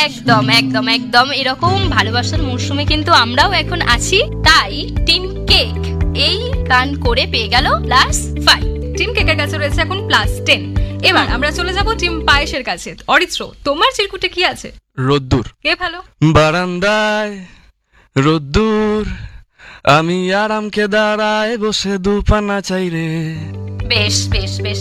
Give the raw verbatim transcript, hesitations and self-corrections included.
একদম একদম একদম এরকম ভালোবাসার মরশুমে কিন্তু আমরাও এখন আছি। তাই টিম কেক এই গান করে পেয়ে গেল প্লাস ফাইভ। টিম কেকের কাছে রয়েছে এখন প্লাস টেন। এবার আমরা চলে যাব টিম পায়েসের কাছে। অরিত্র, তোমার চিরকুটে কি আছে? রোদ্দুর। কে ভালো? বারান্দায় রোদ্দুর, আমি আরামকে দাঁড়ায় বসে দুপানা চাইরে। বেশ বেশ বেশ